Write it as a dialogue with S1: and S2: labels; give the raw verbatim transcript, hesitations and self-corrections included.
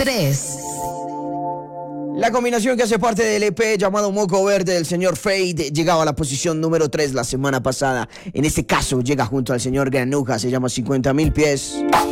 S1: tres.
S2: La combinación que hace parte del E P llamado Moco Verde del señor Fade llegaba a la posición número tres la semana pasada. En este caso llega junto al señor Granuja, se llama cincuenta mil pies.